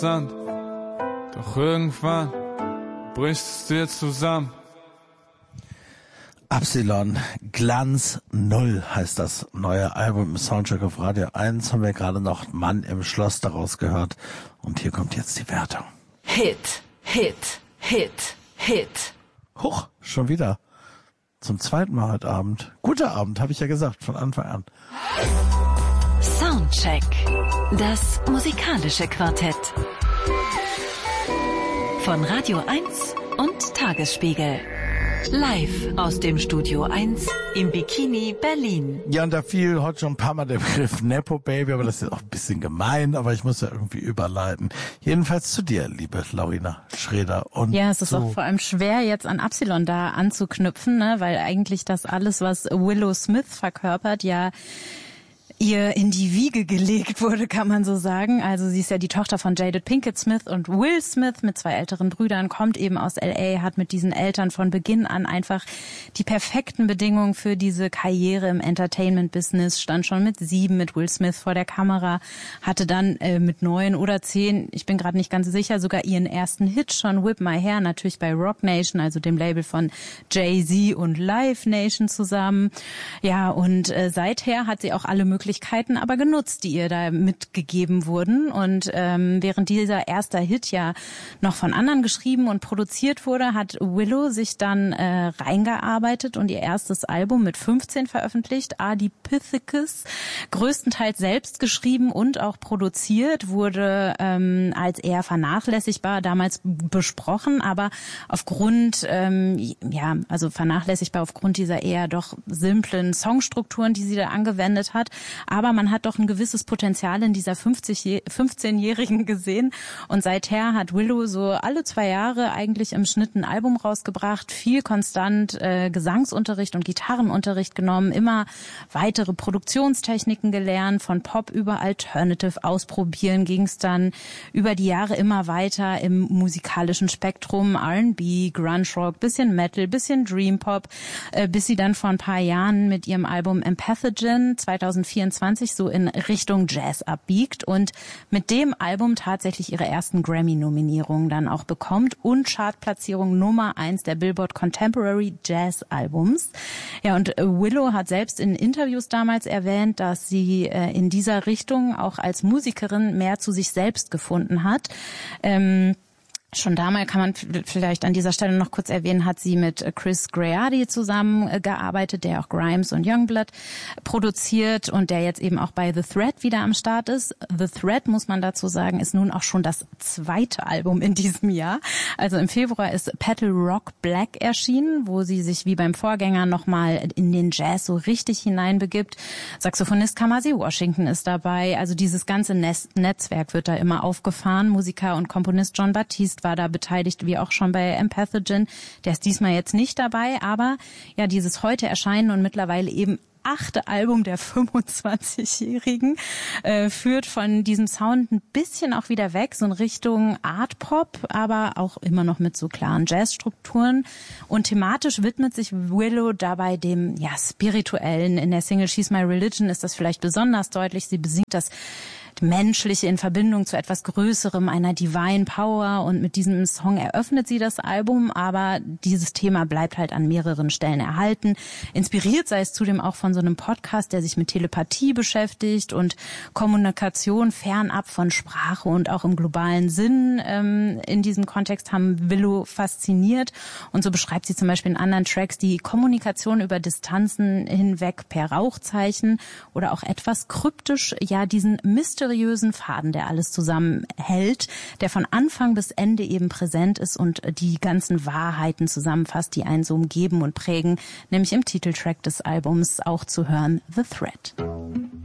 Sand. Doch irgendwann bricht es dir zusammen. Absilon, Glanz Null heißt das neue Album im Soundcheck auf Radio 1. Haben wir gerade noch Mann im Schloss daraus gehört. Und hier kommt jetzt die Wertung. Hit, Hit, Hit, Hit. Huch, schon wieder. Zum zweiten Mal heute Abend. Guter Abend, habe ich ja gesagt, von Anfang an. Soundcheck, das musikalische Quartett. Von Radio 1 und Tagesspiegel. Live aus dem Studio 1 im Bikini Berlin. Ja, und da fiel heute schon ein paar Mal der Begriff Nepo Baby, aber das ist auch ein bisschen gemein, aber ich muss ja irgendwie überleiten. Jedenfalls zu dir, liebe Laurina Schreder. Und ja, es ist auch vor allem schwer, jetzt an Absilon da anzuknüpfen, ne, weil eigentlich das alles, was Willow Smith verkörpert, ja ihr in die Wiege gelegt wurde, kann man so sagen. Also sie ist ja die Tochter von Jada Pinkett Smith und Will Smith mit 2 älteren Brüdern, kommt eben aus L.A., hat mit diesen Eltern von Beginn an einfach die perfekten Bedingungen für diese Karriere im Entertainment-Business, stand schon mit 7 mit Will Smith vor der Kamera, hatte dann mit 9 oder 10, ich bin gerade nicht ganz sicher, sogar ihren ersten Hit schon, Whip My Hair, natürlich bei Roc Nation, also dem Label von Jay-Z und Live Nation zusammen. Ja, und seither hat sie auch alle Möglichkeiten aber genutzt, die ihr da mitgegeben wurden. Und während dieser erste Hit ja noch von anderen geschrieben und produziert wurde, hat Willow sich dann reingearbeitet und ihr erstes Album mit 15 veröffentlicht, Adipithecus, größtenteils selbst geschrieben und auch produziert, wurde als eher vernachlässigbar damals besprochen, aber aufgrund, vernachlässigbar aufgrund dieser eher doch simplen Songstrukturen, die sie da angewendet hat. Aber man hat doch ein gewisses Potenzial in dieser 15-Jährigen gesehen. Und seither hat Willow so alle 2 Jahre eigentlich im Schnitt ein Album rausgebracht, viel konstant Gesangsunterricht und Gitarrenunterricht genommen, immer weitere Produktionstechniken gelernt, von Pop über Alternative ausprobieren ging es dann über die Jahre immer weiter im musikalischen Spektrum, R&B, Grunge Rock, bisschen Metal, bisschen Dream Pop, bis sie dann vor ein paar Jahren mit ihrem Album Empathogen 2024 so in Richtung Jazz abbiegt und mit dem Album tatsächlich ihre ersten Grammy-Nominierungen dann auch bekommt und Chartplatzierung Nummer 1 der Billboard Contemporary Jazz Albums. Ja, und Willow hat selbst in Interviews damals erwähnt, dass sie in dieser Richtung auch als Musikerin mehr zu sich selbst gefunden hat. Schon damals kann man vielleicht an dieser Stelle noch kurz erwähnen, hat sie mit Chris Greardi zusammengearbeitet, der auch Grimes und Youngblood produziert und der jetzt eben auch bei The Thread wieder am Start ist. The Thread, muss man dazu sagen, ist nun auch schon das 2. Album in diesem Jahr. Also im Februar ist Petal Rock Black erschienen, wo sie sich wie beim Vorgänger nochmal in den Jazz so richtig hineinbegibt. Saxophonist Kamasi Washington ist dabei. Also dieses ganze Netzwerk wird da immer aufgefahren. Musiker und Komponist John Batiste war da beteiligt, wie auch schon bei Empathogen. Der ist diesmal jetzt nicht dabei, aber ja, dieses heute erscheinen und mittlerweile eben 8. Album der 25-Jährigen führt von diesem Sound ein bisschen auch wieder weg, so in Richtung Art Pop, aber auch immer noch mit so klaren Jazzstrukturen. Und thematisch widmet sich Willow dabei dem Spirituellen. In der Single She's My Religion ist das vielleicht besonders deutlich. Sie besingt das Menschliche in Verbindung zu etwas Größerem, einer Divine Power, und mit diesem Song eröffnet sie das Album, aber dieses Thema bleibt halt an mehreren Stellen erhalten. Inspiriert sei es zudem auch von so einem Podcast, der sich mit Telepathie beschäftigt und Kommunikation fernab von Sprache und auch im globalen Sinn. In diesem Kontext haben Willow fasziniert, und so beschreibt sie zum Beispiel in anderen Tracks die Kommunikation über Distanzen hinweg per Rauchzeichen oder auch etwas kryptisch, diesen mysteriösen Faden, der alles zusammenhält, der von Anfang bis Ende eben präsent ist und die ganzen Wahrheiten zusammenfasst, die einen so umgeben und prägen, nämlich im Titeltrack des Albums auch zu hören, The Thread.